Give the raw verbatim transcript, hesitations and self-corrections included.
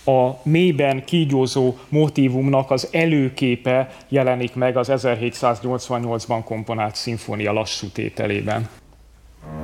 a mélyben kígyózó motívumnak az előképe jelenik meg az ezerhétszáznyolcvannyolcban komponált szimfónia lassú tételében.